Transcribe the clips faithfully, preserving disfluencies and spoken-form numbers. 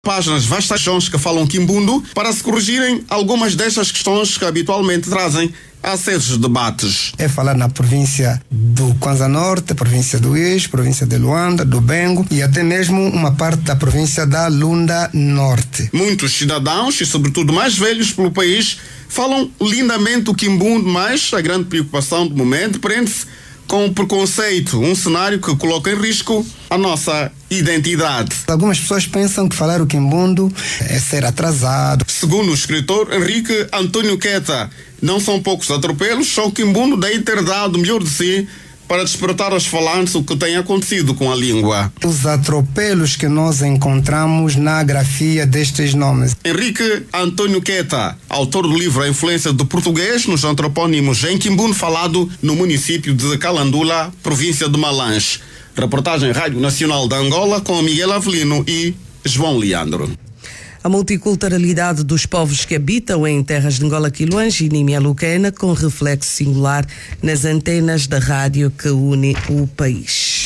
Páginas vastas questões que falam quimbundo para se corrigirem algumas destas questões que habitualmente trazem a esses debates. É falar na província do Kwanza Norte, província do Ix, província de Luanda, do Bengo e até mesmo uma parte da província da Lunda Norte. Muitos cidadãos e sobretudo mais velhos pelo país falam lindamente o quimbundo, mas a grande preocupação do momento prende-se com o preconceito, um cenário que coloca em risco a nossa identidade. Algumas pessoas pensam que falar o quimbundo é ser atrasado. Segundo o escritor Henrique Antônio Queta, não são poucos atropelos, só o quimbundo daí ter dado o melhor de si para despertar aos falantes o que tem acontecido com a língua. Os atropelos que nós encontramos na grafia destes nomes. Henrique Antônio Queta, autor do livro A Influência do Português nos Antropónimos em Quimbundo, falado no município de Calandula, província de Malange. Reportagem Rádio Nacional de Angola com Miguel Avelino e João Leandro. A multiculturalidade dos povos que habitam em terras de Angola, Quiluange e Nimialuquena, com reflexo singular nas antenas da rádio que une o país.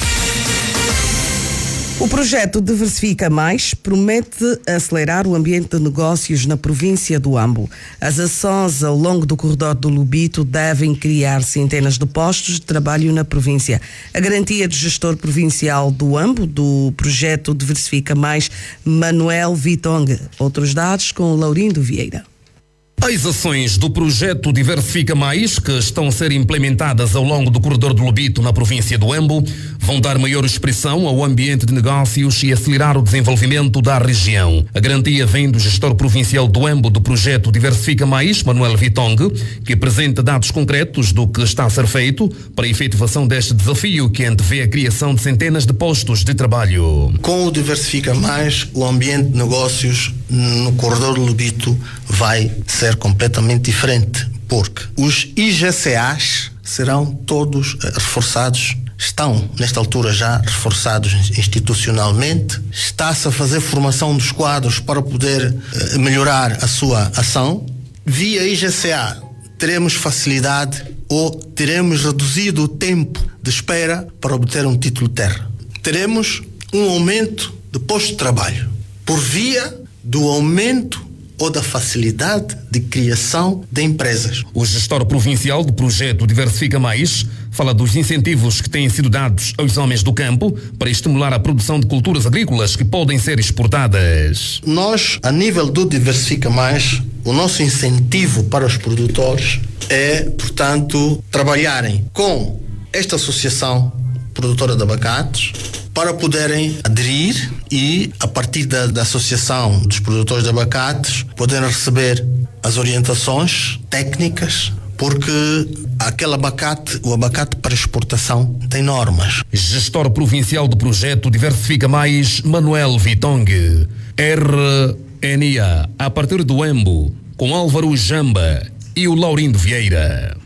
O projeto Diversifica Mais promete acelerar o ambiente de negócios na província do Ambo. As ações ao longo do corredor do Lubito devem criar centenas de postos de trabalho na província. A garantia do gestor provincial do Ambo, do projeto Diversifica Mais, Manuel Vitong. Outros dados com Laurindo Vieira. As ações do projeto Diversifica Mais, que estão a ser implementadas ao longo do corredor do Lubito na província do Ambo, vão dar maior expressão ao ambiente de negócios e acelerar o desenvolvimento da região. A garantia vem do gestor provincial do Ambo do projeto Diversifica Mais, Manuel Vitong, que apresenta dados concretos do que está a ser feito para a efetivação deste desafio que antevê a criação de centenas de postos de trabalho. Com o Diversifica Mais, o ambiente de negócios no corredor do Lubito vai ser completamente diferente, porque os I G C As serão todos reforçados, estão nesta altura já reforçados institucionalmente, está-se a fazer formação dos quadros para poder uh, melhorar a sua ação. Via I G C A teremos facilidade ou teremos reduzido o tempo de espera para obter um título de terra. Teremos um aumento de posto de trabalho por via do aumento ou da facilidade de criação de empresas. O gestor provincial do projeto Diversifica Mais fala dos incentivos que têm sido dados aos homens do campo para estimular a produção de culturas agrícolas que podem ser exportadas. Nós, a nível do Diversifica Mais, o nosso incentivo para os produtores é, portanto, trabalharem com esta associação produtora de abacates para poderem aderir e, a partir da, da Associação dos Produtores de Abacates, poderem receber as orientações técnicas, porque aquele abacate, o abacate para exportação, tem normas. Gestor provincial do projeto Diversifica Mais, Manuel Vitong. R N A, a partir do Ambo, com Álvaro Jamba e o Laurindo Vieira.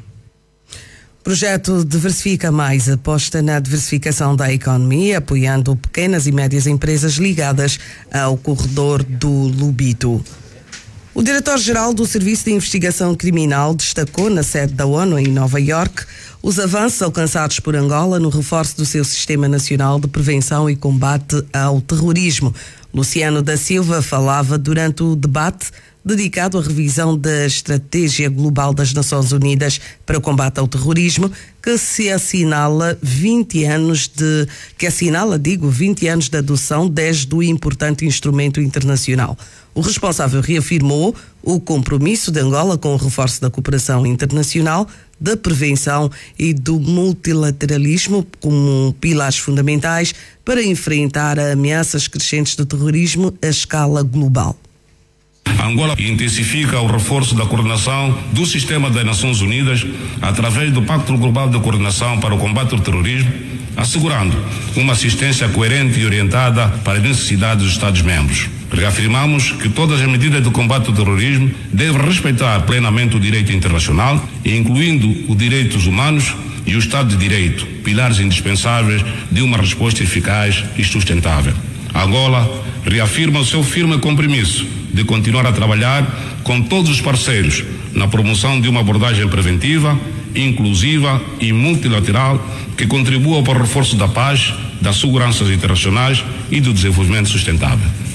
O projeto Diversifica Mais aposta na diversificação da economia, apoiando pequenas e médias empresas ligadas ao corredor do Lubito. O diretor-geral do Serviço de Investigação Criminal destacou na sede da ONU em Nova Iorque os avanços alcançados por Angola no reforço do seu Sistema Nacional de Prevenção e Combate ao Terrorismo. Luciano da Silva falava durante o debate dedicado à revisão da Estratégia Global das Nações Unidas para o Combate ao Terrorismo, que se assinala vinte anos de, que assinala, digo, vinte anos de adoção desde o importante instrumento internacional. O responsável reafirmou o compromisso de Angola com o reforço da cooperação internacional, da prevenção e do multilateralismo como pilares fundamentais para enfrentar ameaças crescentes do terrorismo à escala global. Angola intensifica o reforço da coordenação do sistema das Nações Unidas através do Pacto Global de Coordenação para o Combate ao Terrorismo, assegurando uma assistência coerente e orientada para as necessidades dos Estados-membros. Reafirmamos que todas as medidas de combate ao terrorismo devem respeitar plenamente o direito internacional, incluindo os direitos humanos e o Estado de Direito, pilares indispensáveis de uma resposta eficaz e sustentável. Angola reafirma o seu firme compromisso de continuar a trabalhar com todos os parceiros na promoção de uma abordagem preventiva, inclusiva e multilateral que contribua para o reforço da paz, das seguranças internacionais e do desenvolvimento sustentável.